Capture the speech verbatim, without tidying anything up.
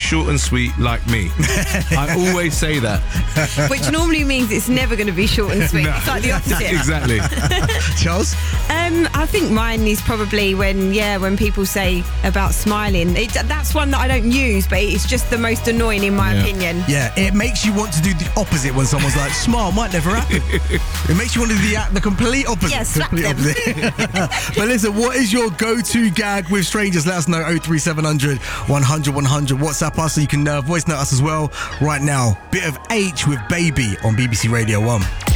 short and sweet like me. I always say that. Which normally means it's never going to be short and sweet. No. It's like the opposite. Exactly. Charles? Um, I think mine is probably when, yeah, when people say about smiling. It, that's one that I don't use, but it's just the most annoying in my Yeah. opinion. Yeah, it makes you want to do the opposite when someone's like, smile might never happen. It makes you want to do the, the complete opposite. Yeah, slap complete them. opposite. But listen, what is your go-to gag with strangers? Let us know. oh three seven hundred one hundred one hundred. WhatsApp us so you can uh, voice note us as well. Right now, bit of H with Baby on B B C Radio one.